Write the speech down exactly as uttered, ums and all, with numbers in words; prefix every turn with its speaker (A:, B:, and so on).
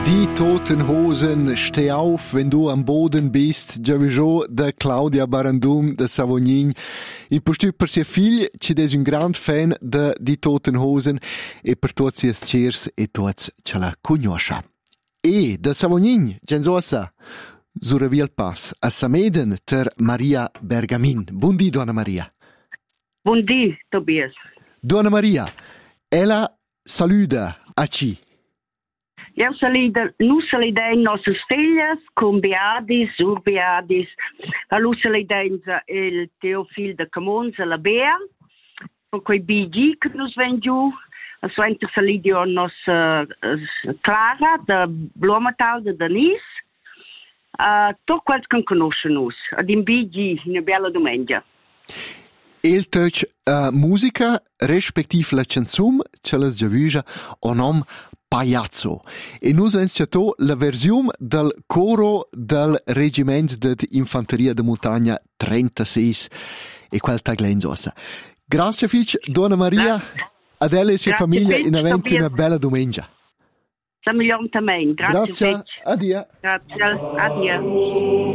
A: Die Toten Hosen, steh auf, wenn du am Boden bist. Giavijo de Claudia Barandum de Savognin. In postù per sia figlia, ci des un grand fan de Die Toten Hosen e per tutti sies cheers e tutti ce la conosce. E de Savognin, genzosa, Zuraviel Pass, a Sameden ter Maria Bergamin. Buondì, Donna Maria.
B: Buondì, Tobias.
A: Donna Maria, ella saluda a ci.
B: Io salida, nu salidei nostre steglie, con beadis, urbeadis, a lu salidenza il Teofil de Camonza, la Bea, per quei B G che nos ven giù, a suente salidio nos uh, Clara, de Blumenthal, de Denise, uh, tot quels che conoscono nos, ad in B G, una bella domenica.
A: Il touch uh, musica, respektiv la canzum, ce la giavuja, o nom Pagliazzo. E nus venciato la versione del coro del Regiment d'Infanteria de Montagna trentasei e quel taglenzosa. Grazie Fitch, Donna Maria, ad ella e sua famiglia in aventi una bella domenica.
B: Grazie.
A: Grazie, addio.
B: Grazie, addio.